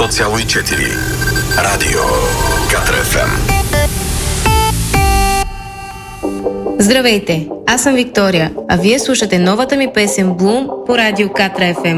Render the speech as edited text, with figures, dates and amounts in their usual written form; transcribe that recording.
100,4. Радио Катра ФМ. Здравейте, аз съм Виктория, а вие слушате новата ми песен Bloom по радио Катра FM.